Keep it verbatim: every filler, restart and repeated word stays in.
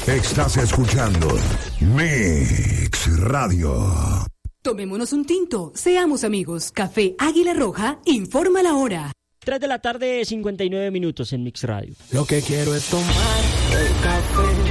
Estás escuchando Mix Radio. Tomémonos un tinto, seamos amigos. Café Águila Roja informa la hora. tres de la tarde, cincuenta y nueve minutos en Mix Radio. Lo que quiero es tomar el café